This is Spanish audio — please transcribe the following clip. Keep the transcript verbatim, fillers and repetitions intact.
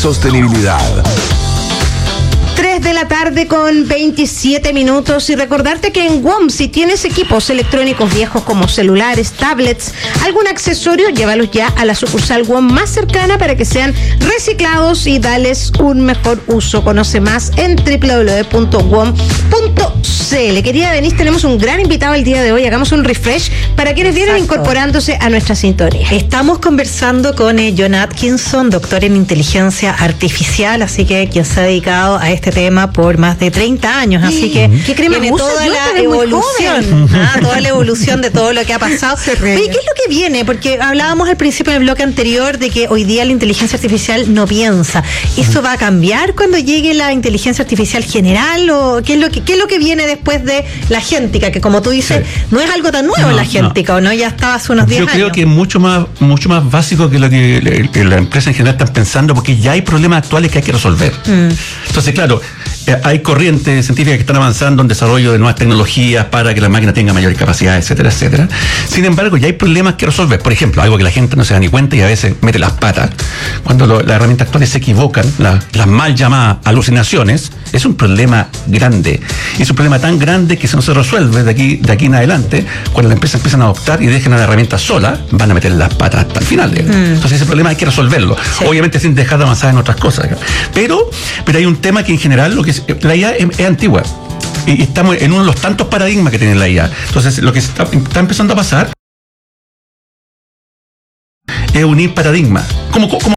sostenibilidad. tres de la tarde con veintisiete minutos y recordarte que en W O M si tienes equipos electrónicos viejos como celulares, tablets, algún accesorio, llévalos ya a la sucursal W O M más cercana para que sean reciclados y dales un mejor uso. Conoce más en doble u doble u doble u punto wom punto c l. Querida Denise, tenemos un gran invitado el día de hoy. Hagamos un refresh para quienes vienen Exacto. incorporándose a nuestra sintonía. Estamos conversando con eh, John Atkinson, doctor en inteligencia artificial, así que quien se ha dedicado a este tema por más de treinta años, así que ¿Qué crema tiene usa? toda Yo la te veo muy evolución, ¿ah? toda la evolución de todo lo que ha pasado. Oye, ¿qué es lo que viene? Porque hablábamos al principio del bloque anterior de que hoy día la inteligencia artificial no piensa. ¿Eso va a cambiar cuando llegue la inteligencia artificial general o qué es lo que qué es lo que viene después de la agéntica, que como tú dices, sí. no es algo tan nuevo no, la agéntica, no. ¿o no? Ya estaba hace unos diez Yo años. creo que es mucho más, mucho más básico que lo que, que la empresa en general están pensando, porque ya hay problemas actuales que hay que resolver. Mm. Entonces, claro, eh, hay corrientes científicas que están avanzando en desarrollo de nuevas tecnologías para que la máquina tenga mayor capacidad, etcétera, etcétera. Sin embargo, ya hay problemas que resolver. Por ejemplo, algo que la gente no se da ni cuenta y a veces mete las patas. Cuando lo, las herramientas actuales se equivocan, la, las mal llamadas alucinaciones, es un problema grande. Y es un problema tan grande que si no se resuelve de aquí, de aquí en adelante, cuando las empresas empiezan a adoptar y dejen a la herramienta sola, van a meter las patas hasta el final. Mm. Entonces ese problema hay que resolverlo. Sí. Obviamente sin dejar de avanzar en otras cosas. Pero, pero hay un tema que en general, lo que es, la I A es, es antigua. Y estamos en uno de los tantos paradigmas que tiene la I A. Entonces lo que está, está empezando a pasar es unir paradigmas. ¿Cómo, cómo